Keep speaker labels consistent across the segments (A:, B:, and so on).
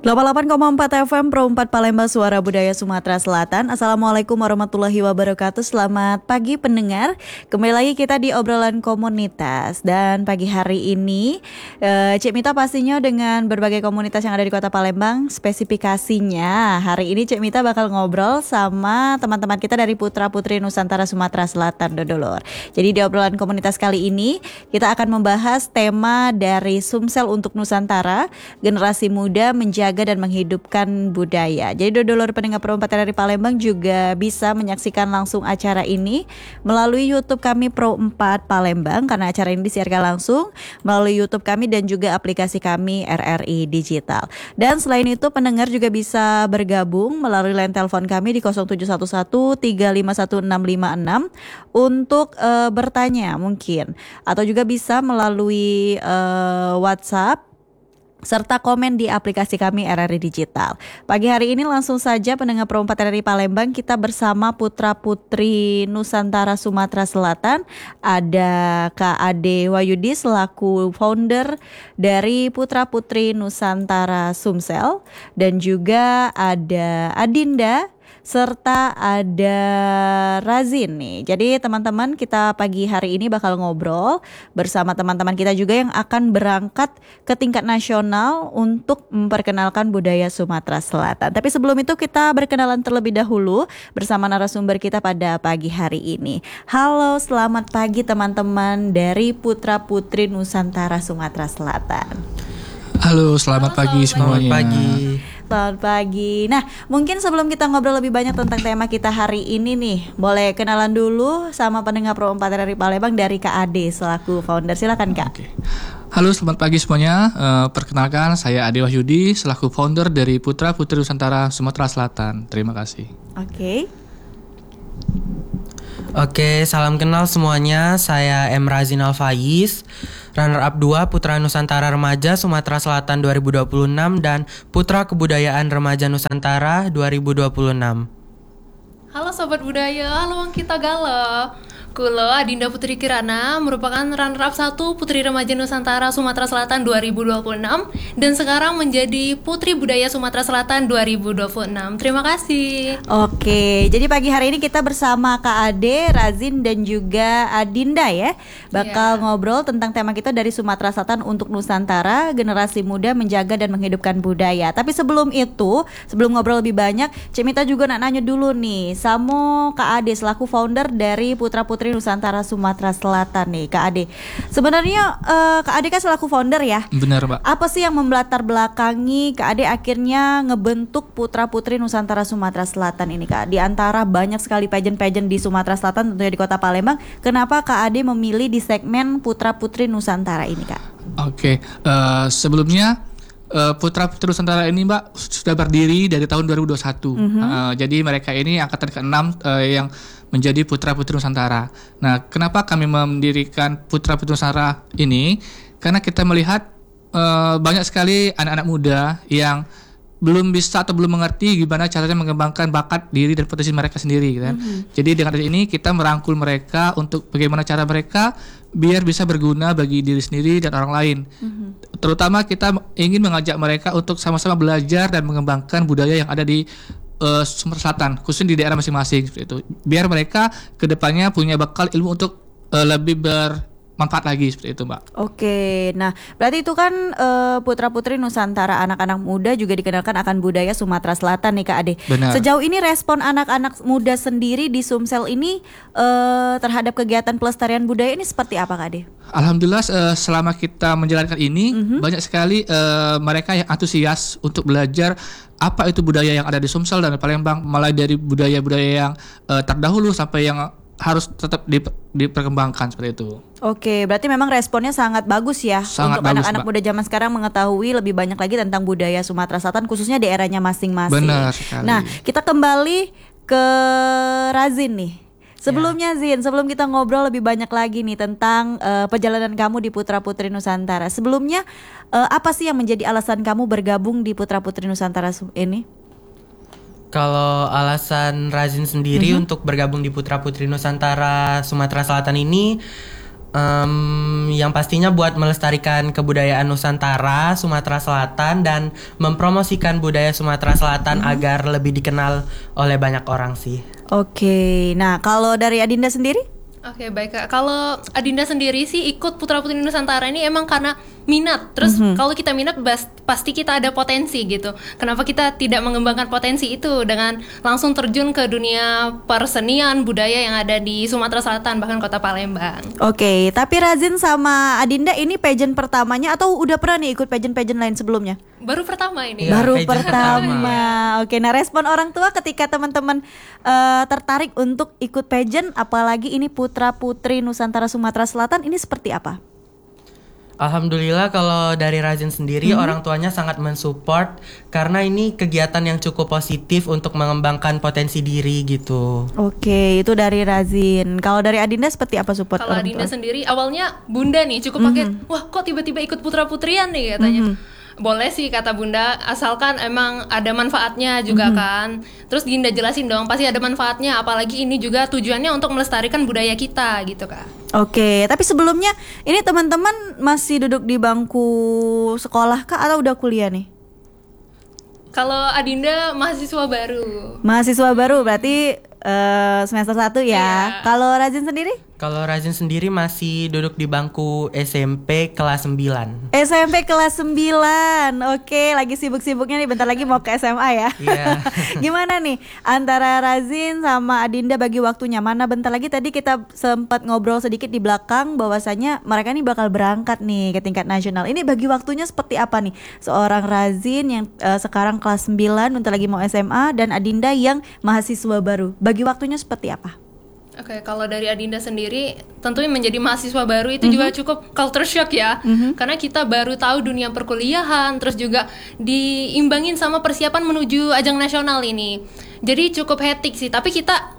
A: 88,4 FM Pro 4 Palembang Suara Budaya Sumatera Selatan. Assalamualaikum warahmatullahi wabarakatuh. Selamat pagi pendengar. Kembali lagi kita di obrolan komunitas. Dan pagi hari ini Cik Mita pastinya dengan berbagai komunitas yang ada di Kota Palembang. Spesifikasinya hari ini Cik Mita bakal ngobrol sama teman-teman kita dari Putra Putri Nusantara Sumatera Selatan, Dodolor. Jadi di obrolan komunitas kali ini kita akan membahas tema dari Sumsel untuk Nusantara, generasi muda menjaga dan menghidupkan budaya. Jadi Dodolor pendengar Pro 4 dari Palembang juga bisa menyaksikan langsung acara ini melalui YouTube kami Pro 4 Palembang, karena acara ini disiarkan langsung melalui YouTube kami dan juga aplikasi kami RRI Digital. Dan selain itu pendengar juga bisa bergabung melalui line telepon kami di 0711 351 656 untuk bertanya mungkin, atau juga bisa melalui WhatsApp serta komen di aplikasi kami RRI Digital. Pagi hari ini langsung saja pendengar Pro 4 RRI Palembang, kita bersama Putra Putri Nusantara Sumatera Selatan. Ada Kak Ade Wahyudi selaku founder dari Putra Putri Nusantara Sumsel, dan juga ada Adinda serta ada Razin nih. Jadi teman-teman, kita pagi hari ini bakal ngobrol bersama teman-teman kita juga yang akan berangkat ke tingkat nasional untuk memperkenalkan budaya Sumatera Selatan. Tapi sebelum itu kita berkenalan terlebih dahulu bersama narasumber kita pada pagi hari ini. Halo, selamat pagi teman-teman dari Putra Putri Nusantara Sumatera Selatan.
B: Halo, selamat pagi semuanya.
C: Selamat pagi.
A: Selamat pagi. Nah, mungkin sebelum kita ngobrol lebih banyak tentang tema kita hari ini nih, boleh kenalan dulu sama pendengar Pro 4 dari Palembang dari Kak Ade selaku founder. Silakan Kak.
B: Oke. Halo, selamat pagi semuanya. Perkenalkan, saya Ade Wahyudi selaku founder dari Putra Putri Nusantara Sumatera Selatan. Terima kasih.
C: Oke, salam kenal semuanya. Saya M. Razin Alfaiz, runner up 2 Putra Nusantara Remaja Sumatera Selatan 2026 dan Putra Kebudayaan Remaja Nusantara 2026.
D: Halo Sobat Budaya, halo kita Gala. Kulo Adinda Putri Kirana merupakan runner-up 1 Putri Remaja Nusantara Sumatera Selatan 2026 dan sekarang menjadi Putri Budaya Sumatera Selatan 2026. Terima kasih.
A: Oke, jadi pagi hari ini kita bersama Kak Ade, Razin dan juga Adinda ya, bakal ngobrol tentang tema kita dari Sumatera Selatan untuk Nusantara, generasi muda menjaga dan menghidupkan budaya. Tapi sebelum itu, sebelum ngobrol lebih banyak, Cik Mita juga nak nanya dulu nih sama Kak Ade selaku founder dari Putra Putri Nusantara Sumatera Selatan nih, Kak Ade. Sebenarnya Kak Ade kan selaku founder ya.
B: Benar, Pak.
A: Apa sih yang membelatar belakangi Kak Ade akhirnya ngebentuk Putra Putri Nusantara Sumatera Selatan ini, Kak? Di antara banyak sekali pageant-pageant di Sumatera Selatan, tentunya di Kota Palembang, kenapa Kak Ade memilih di segmen Putra Putri Nusantara ini, Kak?
B: Oke, sebelumnya Putra Putri Nusantara ini, Mbak, sudah berdiri dari tahun 2021. Jadi mereka ini angkatan ke-6 yang menjadi Putra Putri Nusantara. Nah, kenapa kami mendirikan Putra Putri Nusantara ini? Karena kita melihat banyak sekali anak-anak muda yang belum bisa atau belum mengerti gimana caranya mengembangkan bakat diri dan potensi mereka sendiri, kan? Jadi dengan ini kita merangkul mereka untuk bagaimana cara mereka biar bisa berguna bagi diri sendiri dan orang lain. Terutama kita ingin mengajak mereka untuk sama-sama belajar dan mengembangkan budaya yang ada di Sumatera Selatan, khususnya di daerah masing-masing seperti itu. Biar mereka kedepannya punya bekal ilmu untuk lebih bermanfaat lagi seperti itu, Mbak.
A: Oke, nah berarti itu kan Putra Putri Nusantara, anak-anak muda juga dikenalkan akan budaya Sumatera Selatan nih, Kak Ade.
B: Benar.
A: Sejauh ini respon anak-anak muda sendiri di Sumsel ini terhadap kegiatan pelestarian budaya ini seperti apa, Kak Ade?
B: Alhamdulillah selama kita menjalankan ini banyak sekali mereka yang antusias untuk belajar apa itu budaya yang ada di Sumsel dan Palembang, mulai dari budaya-budaya yang terdahulu sampai yang harus tetap diperkembangkan seperti itu.
A: Oke, berarti memang responnya sangat bagus ya.
B: Sangat
A: untuk
B: bagus,
A: anak-anak
B: Mbak.
A: muda zaman sekarang mengetahui lebih banyak lagi tentang budaya Sumatera Selatan, khususnya daerahnya masing-masing.
B: Benar sekali.
A: Nah, kita kembali ke Razin nih. Sebelumnya Zin, sebelum kita ngobrol lebih banyak lagi nih tentang perjalanan kamu di Putra Putri Nusantara. Sebelumnya apa sih yang menjadi alasan kamu bergabung di Putra Putri Nusantara ini?
C: Kalau alasan Razin sendiri untuk bergabung di Putra Putri Nusantara Sumatera Selatan ini, Yang pastinya buat melestarikan kebudayaan Nusantara, Sumatera Selatan, dan mempromosikan budaya Sumatera Selatan agar lebih dikenal oleh banyak orang sih.
A: Oke, nah kalau dari Adinda sendiri?
D: Oke, baik Kak. Kalau Adinda sendiri sih ikut Putra Putri Nusantara ini emang karena minat. Terus kalau kita minat pasti kita ada potensi gitu. Kenapa kita tidak mengembangkan potensi itu dengan langsung terjun ke dunia persenian budaya yang ada di Sumatera Selatan bahkan Kota Palembang.
A: Oke, tapi Razin sama Adinda ini pageant pertamanya atau udah pernah nih ikut pageant-pageant lain sebelumnya?
D: Baru pertama ini.
C: Iya,
A: Baru
C: pageant
A: pertama. Oke, nah respon orang tua ketika teman-teman tertarik untuk ikut pageant, apalagi ini Putra Putri Nusantara Sumatera Selatan, ini seperti apa?
C: Alhamdulillah kalau dari Razin sendiri orang tuanya sangat mensupport karena ini kegiatan yang cukup positif untuk mengembangkan potensi diri gitu.
A: Oke, itu dari Razin. Kalau dari Adinda seperti apa support
D: Kalau
A: orang
D: Adinda
A: tua?
D: sendiri awalnya Bunda nih cukup kaget. Wah, kok tiba-tiba ikut Putra Putrian nih katanya. Boleh sih kata Bunda, asalkan emang ada manfaatnya juga kan. Terus Dinda jelasin dong, pasti ada manfaatnya. Apalagi ini juga tujuannya untuk melestarikan budaya kita gitu Kak.
A: Oke, tapi sebelumnya ini teman-teman masih duduk di bangku sekolah kah atau udah kuliah nih?
D: Kalau Adinda mahasiswa baru.
A: Mahasiswa baru berarti semester 1 ya.
D: Iya.
A: Kalau Razin sendiri?
C: Kalau Razin sendiri masih duduk di bangku SMP kelas 9.
A: SMP kelas 9. Oke, lagi sibuk-sibuknya nih, bentar lagi mau ke SMA ya.
C: Iya.
A: Gimana nih antara Razin sama Adinda bagi waktunya? Mana bentar lagi tadi kita sempat ngobrol sedikit di belakang bahwasanya mereka nih bakal berangkat nih ke tingkat nasional. Ini bagi waktunya seperti apa nih? Seorang Razin yang sekarang kelas 9 bentar lagi mau SMA, dan Adinda yang mahasiswa baru. Bagi waktunya seperti apa?
D: Oke, kalau dari Adinda sendiri tentunya menjadi mahasiswa baru itu juga cukup culture shock ya. Karena kita baru tahu dunia perkuliahan, terus juga diimbangin sama persiapan menuju ajang nasional ini. Jadi cukup hektik sih, tapi kita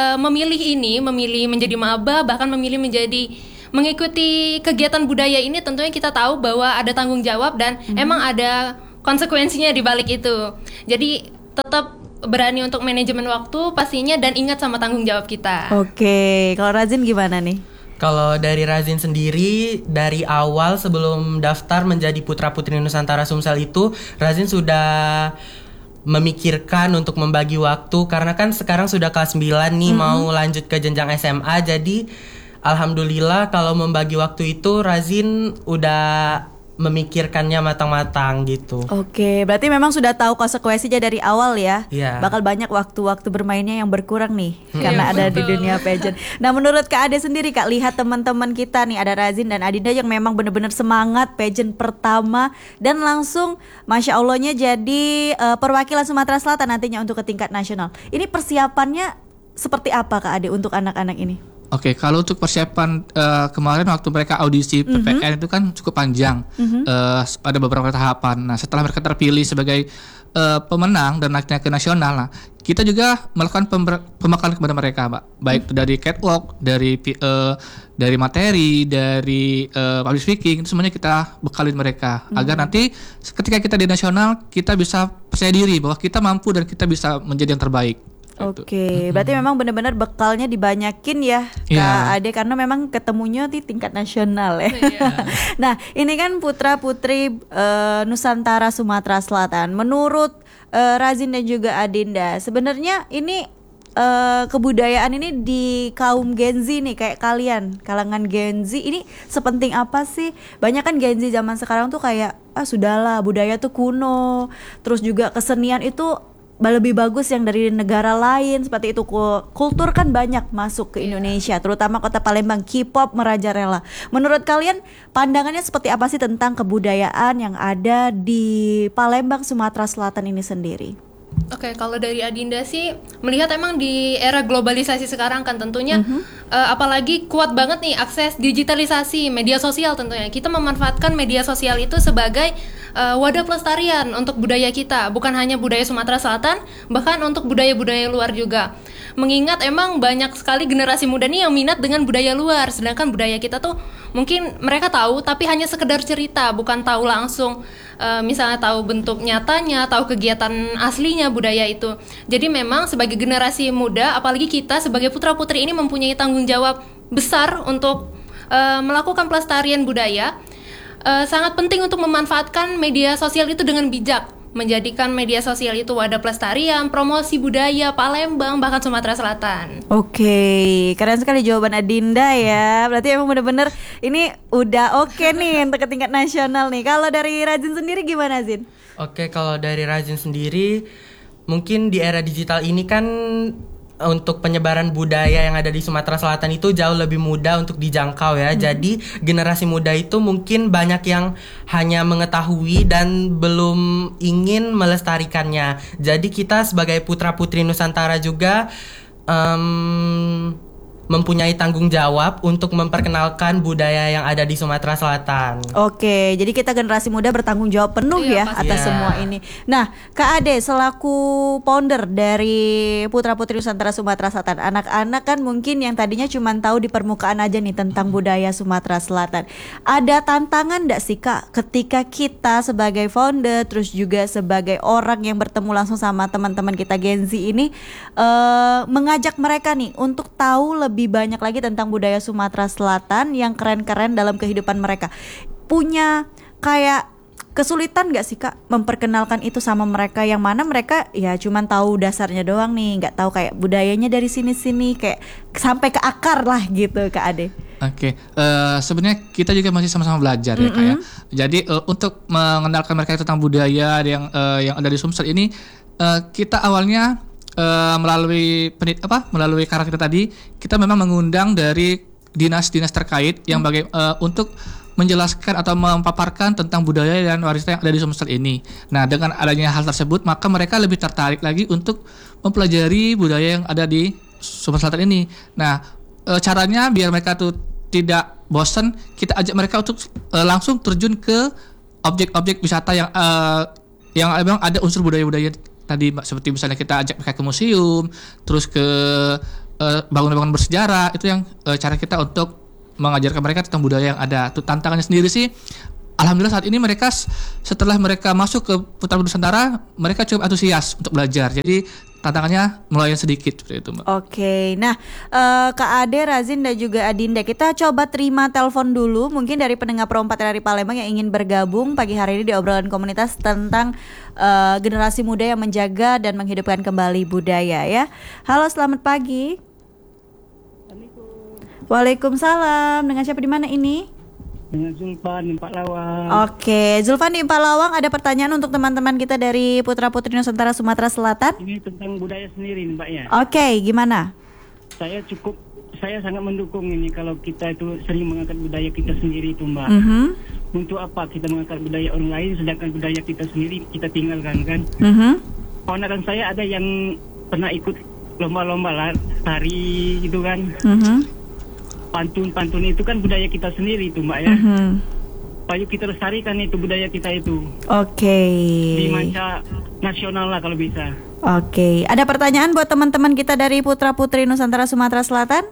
D: memilih menjadi maba, bahkan memilih mengikuti kegiatan budaya ini, tentunya kita tahu bahwa ada tanggung jawab dan emang ada konsekuensinya di balik itu. Jadi tetap berani untuk manajemen waktu pastinya dan ingat sama tanggung jawab kita.
A: Oke, kalau Razin gimana nih?
C: Kalau dari Razin sendiri, dari awal sebelum daftar menjadi Putra Putri Nusantara Sumsel itu, Razin sudah memikirkan untuk membagi waktu karena kan sekarang sudah kelas 9 nih, mau lanjut ke jenjang SMA. Jadi alhamdulillah kalau membagi waktu itu Razin udah memikirkannya matang-matang gitu.
A: Oke, berarti memang sudah tahu konsekuensinya dari awal ya.
C: Iya.
A: Bakal banyak waktu-waktu bermainnya yang berkurang nih karena
D: Iya,
A: ada di
D: betul.
A: dunia pageant. Nah, menurut Kak Ade sendiri, Kak, lihat teman-teman kita nih, ada Razin dan Adinda yang memang benar-benar semangat pageant pertama dan langsung Masya Allahnya jadi perwakilan Sumatera Selatan nantinya untuk ke tingkat nasional. Ini persiapannya seperti apa Kak Ade untuk anak-anak ini?
B: Oke, kalau untuk persiapan kemarin waktu mereka audisi PPN itu kan cukup panjang, ada beberapa tahapan. Nah, setelah mereka terpilih sebagai pemenang dan naiknya ke nasional, nah, kita juga melakukan pembekalan kepada mereka, Mbak. Baik itu dari catwalk, dari materi, dari public speaking, itu semuanya kita bekalin mereka agar nanti ketika kita di nasional kita bisa percaya diri bahwa kita mampu dan kita bisa menjadi yang terbaik.
A: Oke, berarti memang benar-benar bekalnya dibanyakin ya Kak
B: Iya.
A: Ade, karena memang ketemunya di tingkat nasional ya.
D: Iya.
A: Nah, ini kan Putra Putri Nusantara Sumatera Selatan. Menurut Razin dan juga Adinda, sebenarnya ini kebudayaan ini di kaum Gen Z nih, kayak kalian, kalangan Gen Z ini sepenting apa sih? Banyak kan Gen Z zaman sekarang tuh kayak sudahlah, budaya tuh kuno. Terus juga kesenian itu lebih bagus yang dari negara lain, seperti itu. Kultur kan banyak masuk ke Indonesia, terutama Kota Palembang, K-pop merajalela. Menurut kalian pandangannya seperti apa sih tentang kebudayaan yang ada di Palembang, Sumatera Selatan ini sendiri?
D: Oke, kalau dari Adinda sih melihat emang di era globalisasi sekarang kan tentunya apalagi kuat banget nih akses digitalisasi media sosial, tentunya kita memanfaatkan media sosial itu sebagai wadah pelestarian untuk budaya kita, bukan hanya budaya Sumatera Selatan, bahkan untuk budaya-budaya luar juga. Mengingat emang banyak sekali generasi muda nih yang minat dengan budaya luar, sedangkan budaya kita tuh mungkin mereka tahu tapi hanya sekedar cerita, bukan tahu langsung. Misalnya tahu bentuk nyatanya, tahu kegiatan aslinya budaya itu. Jadi memang sebagai generasi muda, apalagi kita sebagai putra-putri ini mempunyai tanggung jawab besar untuk melakukan pelestarian budaya, sangat penting untuk memanfaatkan media sosial itu dengan bijak, menjadikan media sosial itu wadah pelestarian, promosi budaya Palembang bahkan Sumatera Selatan.
A: Oke, keren sekali jawaban Adinda ya. Berarti emang bener-bener ini udah oke nih untuk ke tingkat nasional nih. Kalau dari Razin sendiri gimana, Zin?
C: Oke, kalau dari Razin sendiri, mungkin di era digital ini kan untuk penyebaran budaya yang ada di Sumatera Selatan itu jauh lebih mudah untuk dijangkau ya. Jadi generasi muda itu mungkin banyak yang hanya mengetahui dan belum ingin melestarikannya. Jadi kita sebagai putra-putri Nusantara juga mempunyai tanggung jawab untuk memperkenalkan budaya yang ada di Sumatera Selatan.
A: Oke, jadi kita generasi muda bertanggung jawab penuh ya
D: Iya, pasti.
A: atas semua ini. Nah, Kak Ade selaku founder dari Putra Putri Nusantara Sumatera Selatan, anak-anak kan mungkin yang tadinya cuma tahu di permukaan aja nih tentang budaya Sumatera Selatan. Ada tantangan enggak sih Kak ketika kita sebagai founder terus juga sebagai orang yang bertemu langsung sama teman-teman kita Gen Z ini mengajak mereka nih untuk tahu lebih banyak lagi tentang budaya Sumatera Selatan yang keren-keren dalam kehidupan mereka. Punya kayak kesulitan gak sih Kak memperkenalkan itu sama mereka, yang mana mereka ya cuman tahu dasarnya doang nih, gak tahu kayak budayanya dari sini-sini, kayak sampai ke akar lah gitu Kak Ade.
B: Oke, sebenarnya kita juga masih sama-sama belajar ya Kak ya. Jadi untuk mengenalkan mereka tentang budaya yang ada di Sumsel ini, kita awalnya melalui karakter kita tadi, kita memang mengundang dari dinas-dinas terkait yang untuk menjelaskan atau memaparkan tentang budaya dan warisan yang ada di Sumsel ini. Nah, dengan adanya hal tersebut, maka mereka lebih tertarik lagi untuk mempelajari budaya yang ada di Sumatera Selatan ini. Nah, caranya biar mereka tuh tidak bosan, kita ajak mereka untuk langsung terjun ke objek-objek wisata yang memang ada unsur budaya-budaya tadi, seperti misalnya kita ajak mereka ke museum, terus ke bangunan-bangunan bersejarah. Itu yang cara kita untuk mengajarkan mereka tentang budaya yang ada. Tuh tantangannya sendiri sih, alhamdulillah saat ini mereka setelah mereka masuk ke Putra Putri Nusantara, mereka cukup antusias untuk belajar. Jadi tantangannya mulai sedikit seperti itu, Mbak.
A: Oke, nah Kak Ade, Razin dan juga Adinda, kita coba terima telepon dulu mungkin dari pendengar Pro 4 dari Palembang yang ingin bergabung pagi hari ini di obrolan komunitas tentang generasi muda yang menjaga dan menghidupkan kembali budaya ya. Halo, selamat pagi. Waalaikumsalam. Dengan siapa di mana ini?
E: Dengan Zulfan di Pak Lawang.
A: Oke, Zulfan di Pak Lawang, ada pertanyaan untuk teman-teman kita dari Putra Putri Nusantara Sumatera Selatan.
E: Ini tentang budaya sendiri nih Mbak ya.
A: Oke, gimana?
E: Saya sangat mendukung ini kalau kita itu sering mengangkat budaya kita sendiri itu Mbak. Untuk apa kita mengangkat budaya orang lain sedangkan budaya kita sendiri kita tinggalkan kan? Ponakan saya ada yang pernah ikut lomba-lomba lah, tari gitu kan. Pantun itu kan budaya kita sendiri itu Mbak ya. Ayo kita lestarikan itu budaya kita itu.
A: Oke.
E: Di manca nasional lah kalau bisa.
A: Oke. Ada pertanyaan buat teman-teman kita dari Putra Putri Nusantara Sumatera Selatan?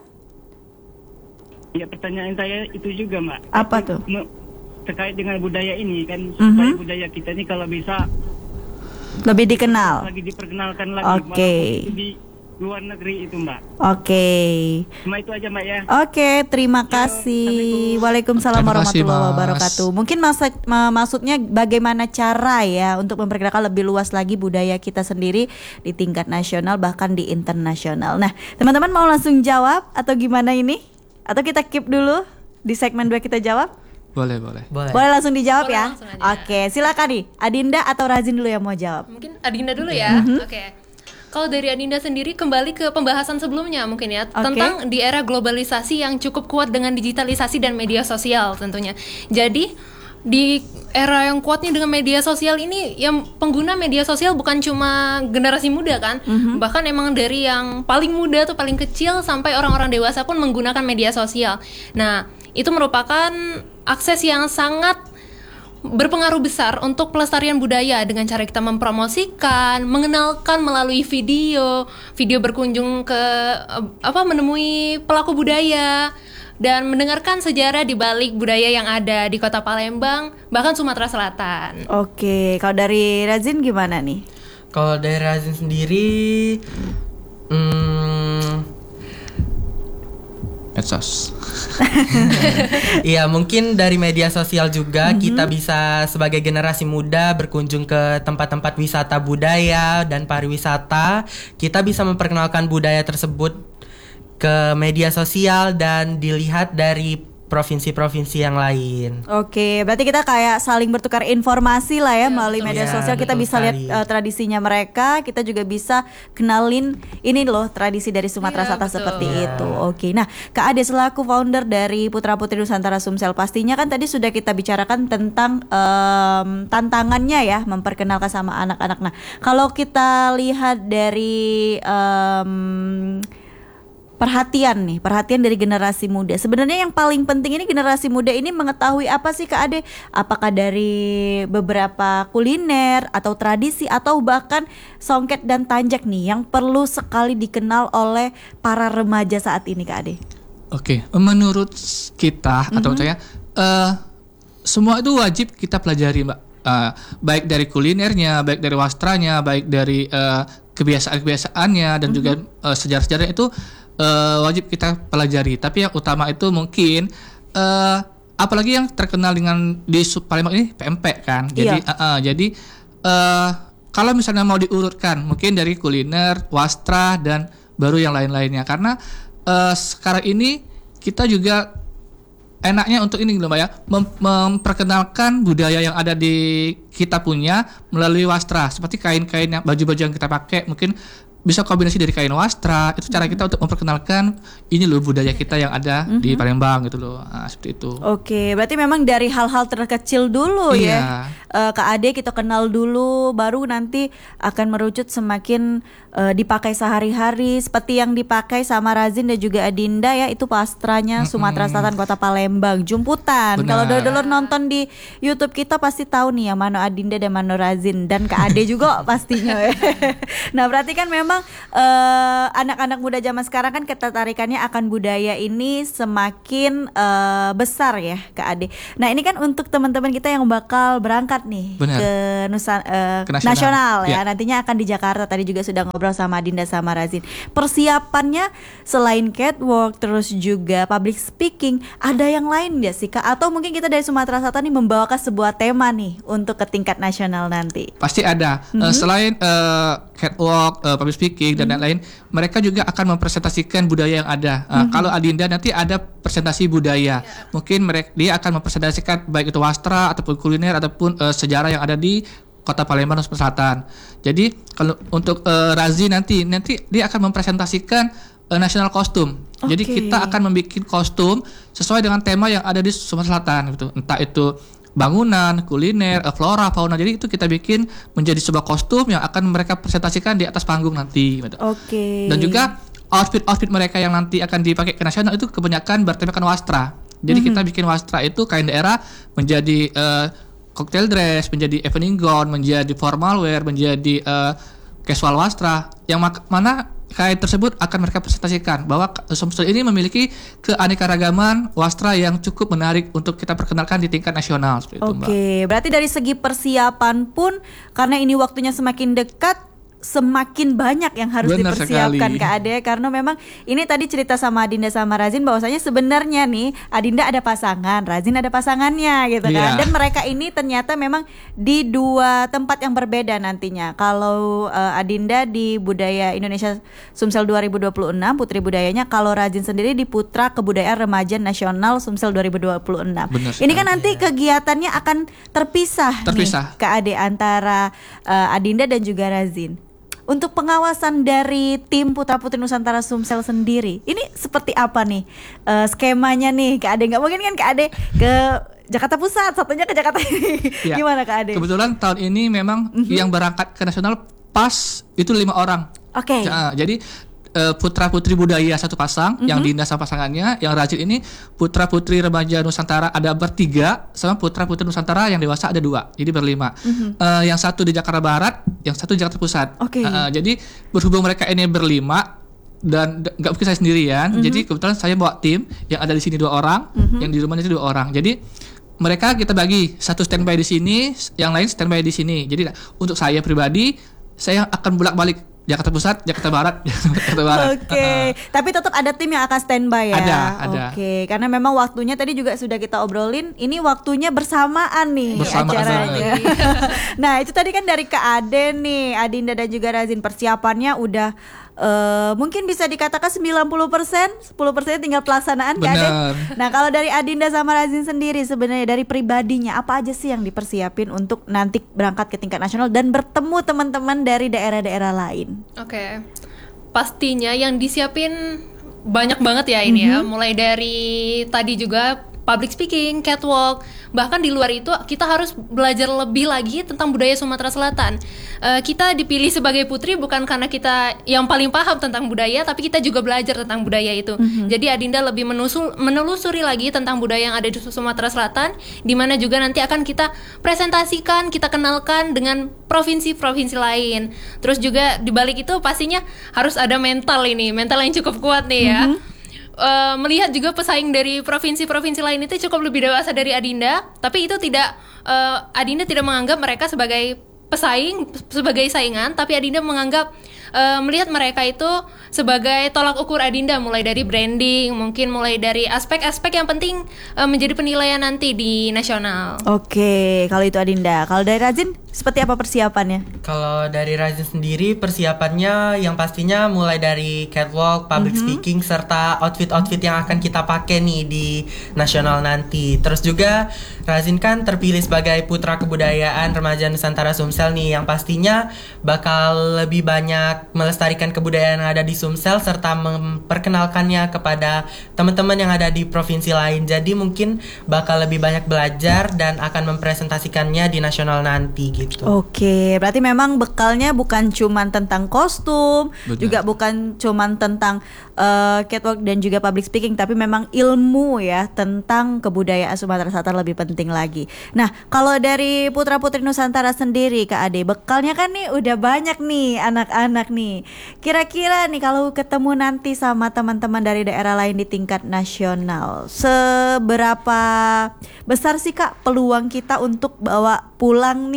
E: Ya, pertanyaan saya itu juga Mbak.
A: Apa tuh?
E: Terkait dengan budaya ini kan, supaya budaya kita ini kalau bisa
A: lebih dikenal.
E: lagi diperkenalkan lagi.
A: Oke.
E: Walaupun di luar negeri itu Mbak.
A: Oke.
E: Cuma itu aja Mbak ya.
A: Oke, terima kasih. Waalaikumsalam
B: Terima kasih,
A: warahmatullahi
B: Mas.
A: wabarakatuh. Mungkin maksudnya bagaimana cara ya untuk memperkenalkan lebih luas lagi budaya kita sendiri di tingkat nasional bahkan di internasional. Nah, teman-teman mau langsung jawab atau gimana ini? Atau kita keep dulu di segmen 2 kita jawab?
B: Boleh.
A: Boleh langsung dijawab
D: Boleh
A: ya?
D: langsung aja.
A: Oke, silakan nih. Adinda atau Razin dulu yang mau jawab?
D: Mungkin Adinda dulu ya. Oke. Kalau dari Adinda sendiri kembali ke pembahasan sebelumnya mungkin ya, tentang di era globalisasi yang cukup kuat dengan digitalisasi dan media sosial tentunya. Jadi di era yang kuatnya dengan media sosial ini, yang pengguna media sosial bukan cuma generasi muda kan, bahkan emang dari yang paling muda tuh paling kecil sampai orang-orang dewasa pun menggunakan media sosial. Nah, itu merupakan akses yang sangat berpengaruh besar untuk pelestarian budaya dengan cara kita mempromosikan, mengenalkan melalui video berkunjung ke menemui pelaku budaya dan mendengarkan sejarah di balik budaya yang ada di Kota Palembang bahkan Sumatera Selatan.
A: Oke, kalau dari Razin gimana nih?
C: Kalau dari Razin sendiri,
B: Medsos.
C: Iya, mungkin dari media sosial juga kita bisa sebagai generasi muda berkunjung ke tempat-tempat wisata budaya dan pariwisata. Kita bisa memperkenalkan budaya tersebut ke media sosial dan dilihat dari provinsi-provinsi yang lain.
A: Oke, berarti kita kayak saling bertukar informasi lah ya melalui media
C: Iya,
A: sosial. Kita
C: betul
A: bisa lihat
C: sekali.
A: tradisinya mereka, kita juga bisa kenalin ini loh tradisi dari Sumatera
D: Iya,
A: Selatan
D: betul.
A: seperti itu. Oke, nah Kak Ade selaku founder dari Putra Putri Nusantara Sumsel, pastinya kan tadi sudah kita bicarakan tentang tantangannya ya memperkenalkan sama anak-anak. Nah, kalau kita lihat dari perhatian dari generasi muda. Sebenarnya yang paling penting ini generasi muda ini mengetahui apa sih Kak Ade? Apakah dari beberapa kuliner atau tradisi atau bahkan songket dan tanjak nih yang perlu sekali dikenal oleh para remaja saat ini Kak Ade?
B: Oke, menurut kita atau saya semua itu wajib kita pelajari, Mbak. Baik dari kulinernya, baik dari wastranya, baik dari kebiasaan-kebiasaannya dan juga sejarah-sejarah itu wajib kita pelajari. Tapi yang utama itu mungkin apalagi yang terkenal dengan di Palembang ini PMP kan. Jadi jadi kalau misalnya mau diurutkan mungkin dari kuliner, wastra dan baru yang lain-lainnya. Karena sekarang ini kita juga enaknya untuk ini loh Mbak ya, memperkenalkan budaya yang ada di kita punya melalui wastra. Seperti kain-kain yang baju-baju yang kita pakai mungkin bisa kombinasi dari kain wastra. Itu cara kita untuk memperkenalkan ini loh budaya kita yang ada di Palembang gitu loh. Seperti itu.
A: Oke, berarti memang dari hal-hal terkecil dulu ya. Kak Ade kita kenal dulu, baru nanti akan merucut semakin dipakai sehari-hari seperti yang dipakai sama Razin dan juga Adinda ya, itu pastranya Sumatera Selatan Kota Palembang, jumputan.
B: Benar.
A: Kalau dulur nonton di YouTube kita pasti tahu nih yang mana Adinda dan mana Razin dan Kak Ade juga pastinya ya. Nah, berarti kan memang anak-anak muda zaman sekarang kan ketertarikannya akan budaya ini semakin besar ya Kak Ade. Nah, ini kan untuk teman-teman kita yang bakal berangkat nih
B: Benar.
A: ke
B: Ke nasional.
A: nasional ya.
B: Ya.
A: Nantinya akan di Jakarta. Tadi juga sudah ngobrol sama Dinda sama Razin. Persiapannya selain catwalk terus juga public speaking, ada yang lain ya sih Kak? Atau mungkin kita dari Sumatera Selatan nih membawakan sebuah tema nih untuk ke tingkat nasional nanti.
B: Pasti ada. Selain catwalk, public speaking dan lain-lain, mereka juga akan mempresentasikan budaya yang ada. Kalau Adinda nanti ada presentasi budaya. Mungkin dia akan mempresentasikan baik itu wastra ataupun kuliner ataupun sejarah yang ada di Kota Palembang Sumatera Selatan. Jadi kalau untuk Razi nanti dia akan mempresentasikan national kostum. Jadi kita akan membuat kostum sesuai dengan tema yang ada di Sumatera Selatan gitu. Entah itu bangunan, kuliner, flora, fauna. Jadi itu kita bikin menjadi sebuah kostum yang akan mereka presentasikan di atas panggung nanti gitu. Dan juga outfit mereka yang nanti akan dipakai ke nasional itu kebanyakan bertemakan wastra. Jadi kita bikin wastra itu kain daerah menjadi cocktail dress, menjadi evening gown, menjadi formal wear, menjadi casual wastra. Yang mana kain tersebut akan mereka presentasikan bahwa Sumsel ini memiliki keanekaragaman wastra yang cukup menarik untuk kita perkenalkan di tingkat nasional seperti itu, Mbak.
A: Oke, berarti dari segi persiapan pun karena ini waktunya semakin dekat, semakin banyak yang harus
B: Benar
A: dipersiapkan
B: sekali.
A: Kak Ade, karena memang ini tadi cerita sama Adinda sama Razin bahwasanya sebenarnya nih Adinda ada pasangan, Razin ada pasangannya gitu kan.
B: Iya.
A: Dan mereka ini ternyata memang di dua tempat yang berbeda nantinya. Kalau Adinda di Budaya Indonesia Sumsel 2026 Putri Budayanya, kalau Razin sendiri di Putra Kebudayaan Remaja Nasional Sumsel 2026.
B: Benar
A: Ini kan nanti kegiatannya akan terpisah nih Kak Ade antara Adinda dan juga Razin. Untuk pengawasan dari tim Putra Putri Nusantara Sumsel sendiri, ini seperti apa nih skemanya nih Kak Ade? Nggak mungkin kan Kak Ade ke Jakarta Pusat, satunya ke Jakarta ini.
B: Ya.
A: Gimana Kak Ade?
B: Kebetulan tahun ini memang yang berangkat ke nasional pas itu 5 orang.
A: Oke.
B: Jadi Putra Putri Budaya satu pasang, yang Dinda sama pasangannya, yang Razin ini Putra Putri Remaja Nusantara ada bertiga, sama Putra Putri Nusantara yang dewasa ada 2, jadi berlima. Yang satu di Jakarta Barat, yang satu di Jakarta Pusat. Jadi berhubung mereka ini berlima dan nggak mungkin saya sendirian, jadi kebetulan saya bawa tim yang ada di sini 2 orang, yang di rumahnya itu 2 orang. Jadi mereka kita bagi, satu standby di sini, yang lain standby di sini. Jadi untuk saya pribadi, saya akan bolak-balik Jakarta Pusat, Jakarta Barat, Jakarta Barat.
A: Oke, tapi tetap ada tim yang akan standby ya.
B: Ada.
A: Oke, karena memang waktunya tadi juga sudah kita obrolin. Ini waktunya bersamaan nih acaranya. Nah, itu tadi kan dari Kak Ade nih, Adinda dan juga Razin, persiapannya udah mungkin bisa dikatakan 90%, 10% tinggal pelaksanaan Kak Ade. Nah, kalau dari Adinda sama Razin sendiri sebenarnya dari pribadinya apa aja sih yang dipersiapin untuk nanti berangkat ke tingkat nasional dan bertemu teman-teman dari daerah-daerah lain?
D: Oke. Pastinya yang disiapin banyak banget ya ini ya. Mulai dari tadi juga public speaking, catwalk, bahkan di luar itu kita harus belajar lebih lagi tentang budaya Sumatera Selatan. Kita dipilih sebagai putri bukan karena kita yang paling paham tentang budaya, tapi kita juga belajar tentang budaya itu. Jadi Adinda lebih menelusuri lagi tentang budaya yang ada di Sumatera Selatan, di mana juga nanti akan kita presentasikan, kita kenalkan dengan provinsi-provinsi lain. Terus juga di balik itu pastinya harus ada mental yang cukup kuat nih ya. Melihat juga pesaing dari provinsi-provinsi lain itu cukup lebih dewasa dari Adinda, tapi itu tidak Adinda tidak menganggap mereka sebagai pesaing, sebagai saingan, tapi Adinda menganggap melihat mereka itu sebagai tolak ukur Adinda, mulai dari branding, mungkin mulai dari aspek-aspek yang penting menjadi penilaian nanti di nasional.
A: Oke, kalau itu Adinda. Kalau dari Razin seperti apa persiapannya?
C: Kalau dari Razin sendiri persiapannya yang pastinya mulai dari catwalk, public speaking, serta outfit-outfit yang akan kita pakai nih di nasional nanti. Terus juga Razin kan terpilih sebagai Putra Kebudayaan Remaja Nusantara Sumsel nih, yang pastinya bakal lebih banyak melestarikan kebudayaan yang ada di Sumsel serta memperkenalkannya kepada teman-teman yang ada di provinsi lain. Jadi mungkin bakal lebih banyak belajar dan akan mempresentasikannya di nasional nanti gitu.
A: Oke, berarti memang bekalnya bukan cuman tentang kostum,
B: Benar.
A: juga bukan cuman tentang catwalk dan juga public speaking, tapi memang ilmu ya tentang kebudayaan Sumatera Selatan lebih penting lagi. Nah, kalau dari putra-putri Nusantara sendiri Kak Ade, bekalnya kan nih udah banyak nih anak-anak nih. Kira-kira nih kalau ketemu nanti sama teman-teman dari daerah lain di tingkat nasional, seberapa besar sih Kak peluang kita untuk bawa pulang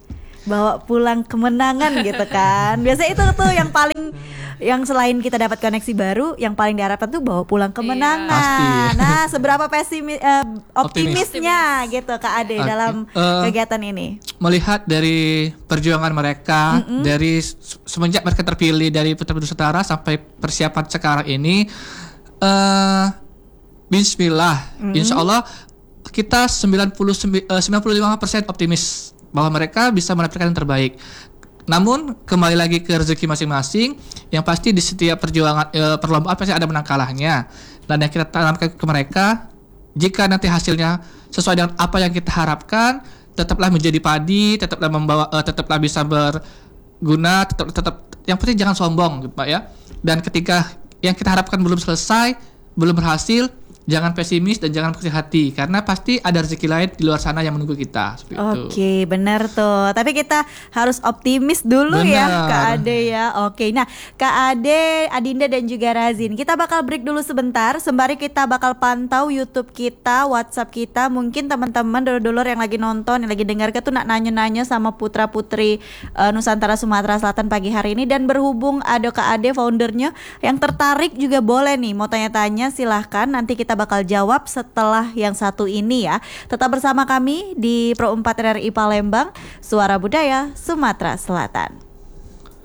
A: kemenangan gitu kan? Biasanya itu tuh yang paling, yang selain kita dapat koneksi baru, yang paling diharapkan tuh bawa pulang kemenangan.
B: Pasti.
A: Nah, seberapa optimisnya gitu Kak Ade dalam kegiatan ini?
B: Melihat dari perjuangan mereka dari semenjak mereka terpilih dari Putra Nusantara sampai persiapan sekarang ini, bismillah, insya Allah kita 95% optimis bahwa mereka bisa mendapatkan yang terbaik. Namun kembali lagi ke rezeki masing-masing. Yang pasti di setiap perjuangan perlombaan pasti ada menang kalahnya. Dan yang kita tanamkan ke mereka, jika nanti hasilnya sesuai dengan apa yang kita harapkan, tetaplah menjadi padi, tetaplah membawa, tetaplah bisa berguna, tetap yang penting jangan sombong, gitu, Pak ya. Dan ketika yang kita harapkan belum selesai, belum berhasil, jangan pesimis dan jangan kecil hati, karena pasti ada rezeki lain di luar sana yang menunggu kita.
A: Oke, benar tuh. Tapi kita harus optimis dulu ya Kak Ade ya. Oke, nah Kak Ade, Adinda dan juga Razin, kita bakal break dulu sebentar. Sembari kita bakal pantau YouTube kita, WhatsApp kita. Mungkin teman-teman dulur-dulur yang lagi nonton, yang lagi dengar tuh nak nanya-nanya sama putra-putri Nusantara Sumatera Selatan pagi hari ini. Dan berhubung ada Kak Ade foundernya yang tertarik juga boleh nih mau tanya-tanya, silahkan. Nanti kita bakal jawab setelah yang satu ini ya. Tetap bersama kami di Pro 4 RRI Palembang, Suara Budaya Sumatera Selatan.